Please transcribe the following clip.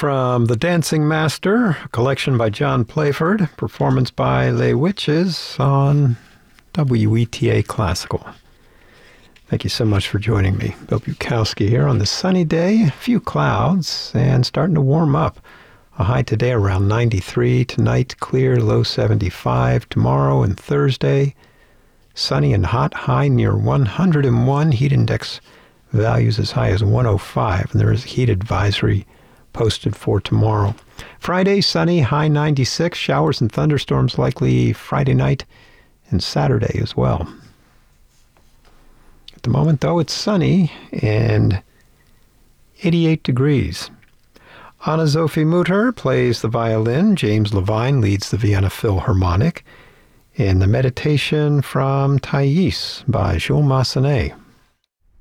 from The Dancing Master, a collection by John Playford, performance by Les Witches on WETA Classical. Thank you so much for joining me. Bill Bukowski here on this sunny day. A few clouds and starting to warm up. A high today around 93. Tonight, clear, low 75. Tomorrow and Thursday, sunny and hot, high near 101. Heat index values as high as 105. And there is a heat advisory posted for tomorrow. Friday, sunny, high 96. Showers and thunderstorms likely Friday night and Saturday as well. At the moment, though, it's sunny and 88 degrees. Anna Sophie Mutter plays the violin. James Levine leads the Vienna Philharmonic. And the meditation from Thais by Jules Massenet.